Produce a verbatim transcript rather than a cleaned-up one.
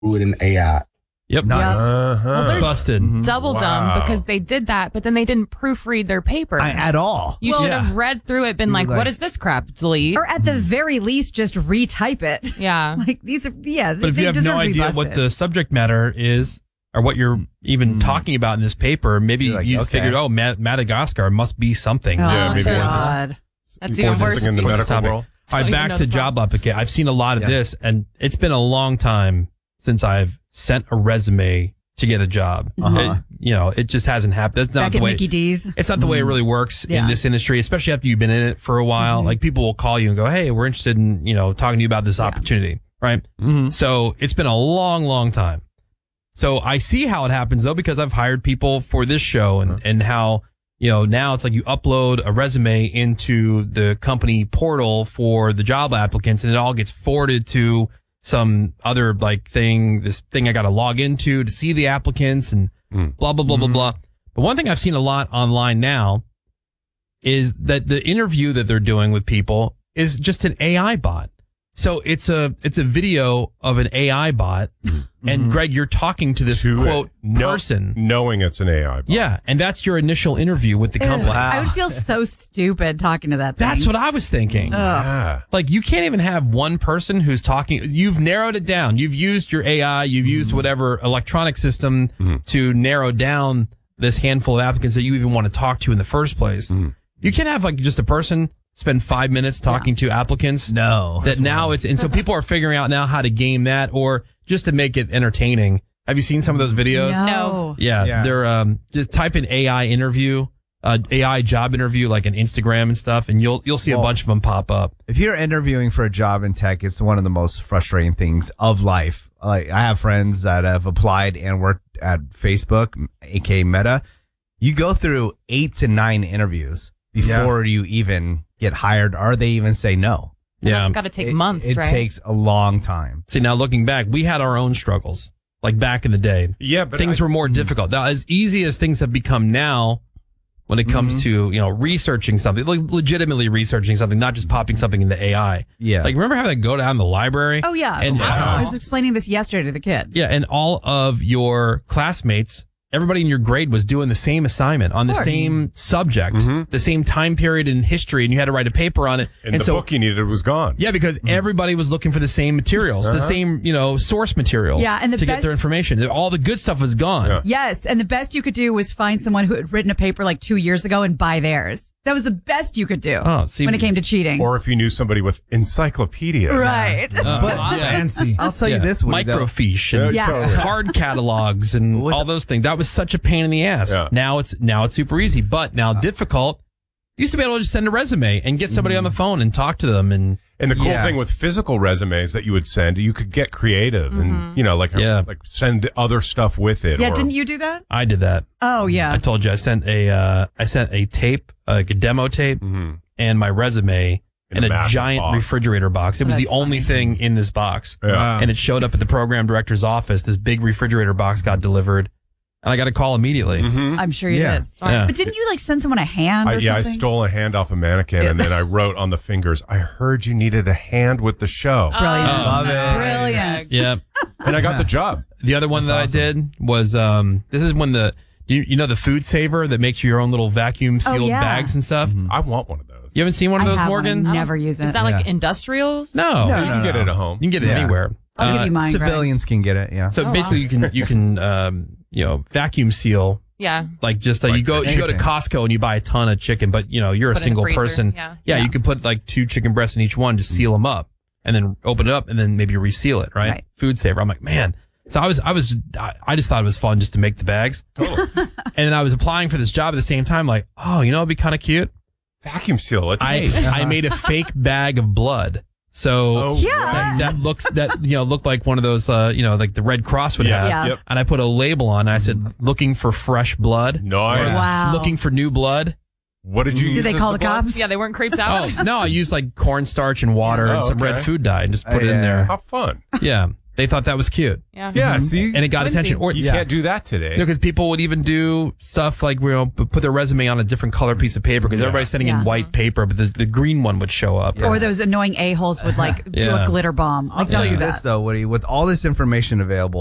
with an A I. Yep. Nice. Uh-huh. Well, they're Busted. Mm-hmm. double Wow. dumb because they did that, but then they didn't proofread their paper I, at all. You Well, should yeah. have read through it, been You like, were "What like- is this crap?" Delete. Or at the very least, just retype it. Yeah. Like these are, yeah. But if they you have deserve no to be idea what busted. the subject matter is or what you're even Mm. talking about in this paper, maybe You're like, you okay. figured, oh, Ma- Madagascar must be something. Oh, Yeah, maybe it's- God. That's Or even something worse. in the for this medical topic. world. All right, Don't even back know to the job applicant. I've seen a lot of Yeah. this, and it's been a long time since I've sent a resume to get a job. Uh-huh. It- you know, it just hasn't happened. That's not Back the at way. Mickey D's. It's not the way it really works Yeah. in this industry, especially after you've been in it for a while. Mm-hmm. Like people will call you and go, "Hey, we're interested in you know talking to you about this opportunity." Right? Mm-hmm. So it's been a long, long time. So I see how it happens though, because I've hired people for this show and, and how, you know, now it's like you upload a resume into the company portal for the job applicants and it all gets forwarded to some other like thing, this thing I got to log into to see the applicants and Mm. blah, blah, blah, blah, blah. But one thing I've seen a lot online now is that the interview that they're doing with people is just an A I bot. So it's a it's a video of an A I bot, and Greg, you're talking to this To quote it. No- person, knowing it's an A I. bot. yeah, and that's your initial interview with the company. Wow. I would feel so stupid talking to that thing. That's what I was thinking. Ugh. Yeah. Like you can't even have one person who's talking. You've narrowed it down. You've used your A I. You've used whatever electronic system to narrow down this handful of applicants that you even want to talk to in the first place. You can't have like just a person spend five minutes talking to applicants. No. That now it's, and so people are figuring out now how to game that or just to make it entertaining. Have you seen some of those videos? No. Yeah, Yeah. they're um just type in A I interview, uh, A I job interview, like an Instagram and stuff, and you'll you'll see a Well- bunch of them pop up. If you're interviewing for a job in tech, it's one of the most frustrating things of life. Like I have friends that have applied and worked at Facebook, aka Meta. You go through eight to nine interviews before you even get hired, or they even say no. And Yeah. That's got to take It- months, It right? takes a long time. See, now looking back, we had our own struggles. Like back in the day, Yeah, but things I- were more difficult. Now, as easy as things have become now, when it comes Mm-hmm. to you know researching something, like legitimately researching something, not just popping something into A I. Yeah. Like remember having to go down to the library? Oh, yeah. And I was explaining this yesterday to the kid. yeah, and all of your classmates, everybody in your grade was doing the same assignment on the course. same subject, the same time period in history, and you had to write a paper on it. and, the so, book you needed was gone. yeah, because everybody was looking for the same materials, the same, you know, source materials Yeah, and the to get their best- information. All the good stuff was gone. Yeah. Yes, and the best you could do was find someone who had written a paper like two years ago and buy theirs. That was the best you could do Oh, see, when it came to cheating. Or if you knew somebody with encyclopedia. right. Uh, But yeah. fancy. I'll tell Yeah. you this, Woody, though. microfiche and Yeah. totally. card catalogs and all those things. That was such a pain in the ass. Yeah. Now it's now it's super easy, but now difficult. You used to be able to just send a resume and get somebody on the phone and talk to them and And the cool Yeah. thing with physical resumes that you would send, you could get creative and, you know, like, Yeah. like send other stuff with it. Yeah, or, didn't you do that? I did that. Oh, yeah. I told you I sent a uh, I sent a tape, like a demo tape, and my resume In in a a massive giant box. refrigerator box. It was the That's only funny. thing in this box, Yeah. and it showed up at the program director's office. This big refrigerator box got delivered, and I got a call immediately. I'm sure you Yeah. did. Yeah. But didn't you like send someone a hand or I, yeah, I something? stole a hand off a mannequin and then I wrote on the fingers, I heard you needed a hand with the show. Brilliant. Oh, Love it. Brilliant. Yeah. And I got the job. The other one that awesome. I did was um this is when the you, you know the food saver that makes you your own little vacuum sealed Oh, yeah. bags and stuff. I want one of those. You haven't seen one of I those, have one. Morgan? I never use it. Is that like Yeah. industrials? No. you no, can get no. it at home. You can get it Yeah. anywhere. I'll give Uh, you mine, Greg. Civilians can get it, yeah. So Oh, basically wow. you can you can um you know vacuum seal Yeah. like just uh, you Like go you go to anything. Costco and you buy a ton of chicken, but you know you're a Put it in a single freezer, person. yeah. yeah, Yeah. you could put like two chicken breasts in each one, just seal them up, and then open it up, and then maybe reseal it. Right? Right. Food saver. I'm like, man. So I was I was I I just thought it was fun just to make the bags. Totally. And then I was applying for this job at the same time, like, oh, you know, it'd be kind of cute. Vacuum seal it. I I made a fake bag of blood. So Oh, Yeah. that, that looks that you know looked like one of those uh you know like the Red Cross would Yeah. have. Yeah. Yep. And I put a label on. And I said, looking for fresh blood. Nice. Wow. Looking for new blood. What did you use? Did they as call the blood? cops? Yeah, they weren't creeped out. Oh no, I used like cornstarch and water Oh, and some okay. red food dye and just put it in Yeah. there. How fun. Yeah. They thought that was cute. Yeah. Yeah, see? And it got Whimsy. attention. Or You Yeah. can't do that today. because people would even do stuff like, you know, p- put their resume on a different color piece of paper because Yeah. everybody's sending Yeah. in white paper, but the, the green one would show up. Or those annoying a-holes would like do Yeah. a glitter bomb. I'll Like, tell don't you do this that. though, Woody, with all this information available